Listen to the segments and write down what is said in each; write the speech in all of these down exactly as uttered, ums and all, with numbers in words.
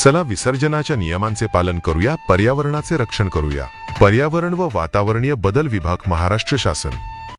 चला विसर्जनाच्या नियमांचे पालन करूया, पर्यावरणाचे रक्षण करूया. पर्यावरण व वातावरणीय बदल विभाग, महाराष्ट्र शासन.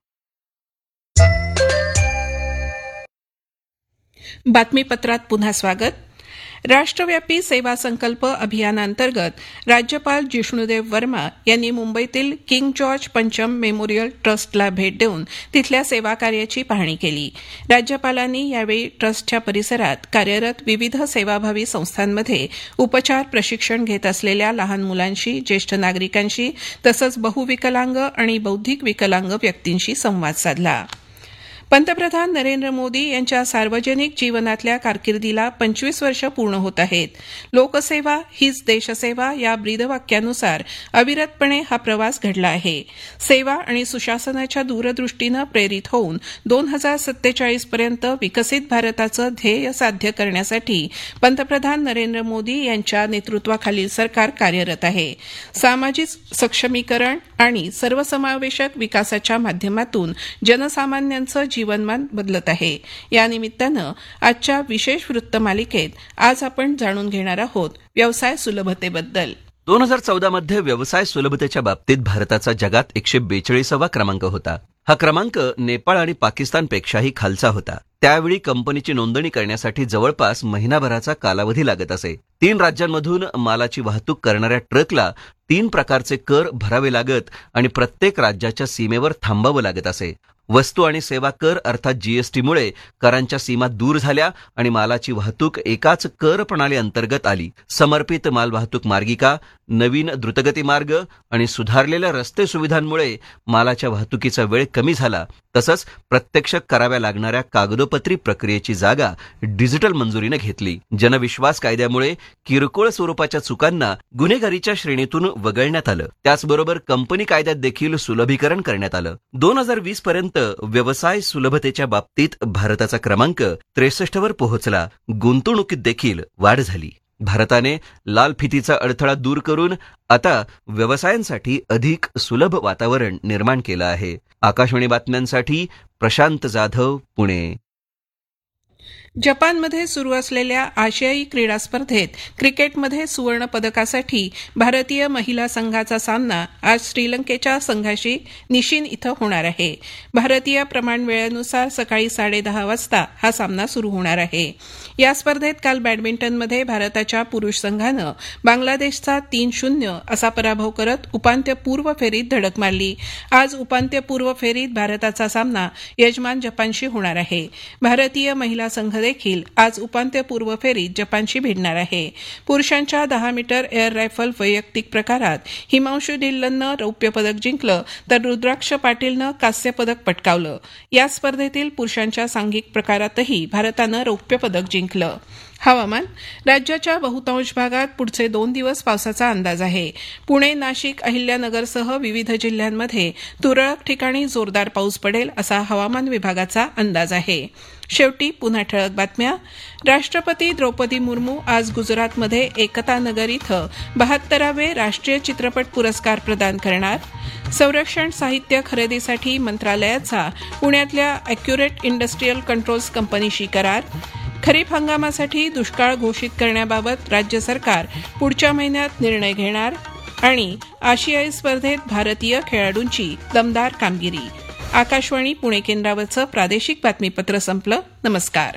बातमीपत्रात पुन्हा स्वागत. राष्ट्रव्यापी सेवा संकल्प अभियानांतर्गत राज्यपाल जिष्णुदेव वर्मा यांनी मुंबईतील किंग जॉर्ज पंचम मेमोरियल ट्रस्टला भेट देऊन तिथल्या सेवा कार्याची पाहणी केली. राज्यपालांनी यावेळी ट्रस्टच्या परिसरात कार्यरत विविध सेवाभावी संस्थांमध्ये उपचार प्रशिक्षण घेत असलेल्या लहान मुलांशी, ज्येष्ठ नागरिकांशी तसंच बहुविकलांग आणि बौद्धिक विकलांग व्यक्तींशी संवाद साधला. पंतप्रधान नरेंद्र मोदी यांच्या सार्वजनिक जीवनातल्या कारकिर्दीला पंचवीस वर्ष पूर्ण होत आहेत. लोकसेवा हीच देशसेवा या ब्रीदवाक्यानुसार अविरतपणे हा प्रवास घडला आहे. सेवा आणि सुशासनाच्या दूरदृष्टीनं प्रेरित होऊन दोन हजार सत्तेचाळीस पर्यंत विकसित भारताचं ध्येय साध्य करण्यासाठी पंतप्रधान नरेंद्र मोदी यांच्या नेतृत्वाखालील सरकार कार्यरत आहे. सामाजिक सक्षमीकरण आणि सर्वसमावेशक विकासाच्या माध्यमातून जनसामान्यांचं जीवनमान बदलत आहे. या निमित्तानं आजच्या विशेष वृत्तमालिकेत आज आपण जाणून घेणार आहोत व्यवसाय सुलभतेबद्दल. दोन हजार चौदा मध्ये व्यवसाय सुलभतेच्या बाबतीत भारताचा जगात एकशे बेचाळीसावा क्रमांक होता. हा क्रमांक नेपाळ आणि पाकिस्तानपेक्षाही खालचा होता. त्यावेळी कंपनीची नोंदणी करण्यासाठी जवळपास महिनाभराचा कालावधी लागत असे. तीन राज्यांमधून मालाची वाहतूक करणाऱ्या ट्रकला तीन प्रकारचे कर भरावे लागत आणि प्रत्येक राज्याच्या सीमेवर थांबावं लागत असे. वस्तू आणि सेवा कर अर्थात जीएसटीमुळे करांच्या सीमा दूर झाल्या आणि मालाची वाहतूक एकाच कर प्रणाली अंतर्गत आली. समर्पित माल वाहतूक मार्गिका, नवीन द्रुतगती मार्ग आणि सुधारलेल्या रस्ते सुविधांमुळे मालाच्या वाहतुकीचा वेळ कमी झाला. तसंच प्रत्यक्ष कराव्या लागणाऱ्या कागदोपत्री प्रक्रियेची जागा डिजिटल मंजुरीने घेतली. जनविश्वास कायद्यामुळे किरकोळ स्वरूपाच्या चुकांना गुन्हेगारीच्या श्रेणीतून वगळण्यात आलं. त्याचबरोबर कंपनी कायद्यात देखील सुलभीकरण करण्यात आलं. दोन हजार वीस पर्यंत व्यवसाय सुलभतेच्या बाबतीत भारताचा क्रमांक त्रेसष्ट वर पोहोचला. गुंतवणुकीत देखील वाढ झाली. भारताने लाल फितीचा अडथळा दूर करून आता व्यवसायांसाठी अधिक सुलभ वातावरण निर्माण केलं आहे. आकाशवाणी बातम्यांसाठी प्रशांत जाधव, पुणे. जपानमध्ये सुरू असलेल्या आशियाई क्रीडा स्पर्धेत क्रिकेटमध्ये सुवर्ण पदकासाठी भारतीय महिला संघाचा सामना आज श्रीलंकेच्या संघाशी निशिन इथं होणार आहे. भारतीय प्रमाण वेळेनुसार सकाळी साडेदहा वाजता हा सामना सुरू होणार आहे. या स्पर्धेत काल बॅडमिंटनमध्ये भारताच्या पुरुष संघानं बांगलादेशचा तीन शून्य असा पराभव करत उपांत्यपूर्व फेरीत धडक मारली. आज उपांत्यपूर्व फेरीत भारताचा सामना यजमान जपानशी होणार आहे. भारतीय महिला संघ देखील आज उपांत्यपूर्व फेरीत जपानशी भिडणार आहे. पुरुषांच्या दहा मीटर एअर रायफल वैयक्तिक प्रकारात हिमांशू ढिल्लननं रौप्य पदक जिंकलं तर रुद्राक्ष पाटीलनं कांस्य पदक पटकावलं. या स्पर्धेतील पुरुषांच्या सांघिक प्रकारातही भारतानं रौप्य पदक जिंकलं. हवामान. राज्याच्या बहुतांश भागात पुढचे दोन दिवस पावसाचा अंदाज आहे. पुणे, नाशिक, अहिल्यानगरसह विविध जिल्ह्यांमध्ये तुरळक ठिकाणी जोरदार पाऊस पडेल असा हवामान विभागाचा अंदाज आहे. शेवटी पुन्हा ठळक बातम्या. राष्ट्रपती द्रौपदी मुर्मू आज गुजरातमध्ये एकता नगर इथं बहात्तरावे राष्ट्रीय चित्रपट पुरस्कार प्रदान करणार. संरक्षण साहित्य खरेदीसाठी मंत्रालयाचा पुण्यातल्या अॅक्युरेट इंडस्ट्रीयल कंट्रोल्स कंपनीशी करार. खरीप हंगामासाठी दुष्काळ घोषित करण्याबाबत राज्य सरकार पुढच्या महिन्यात निर्णय घेणार. आणि आशियाई स्पर्धेत भारतीय खेळाडूंची दमदार कामगिरी. आकाशवाणी पुणे केंद्रावरचं प्रादेशिक बातमीपत्र संपलं. नमस्कार.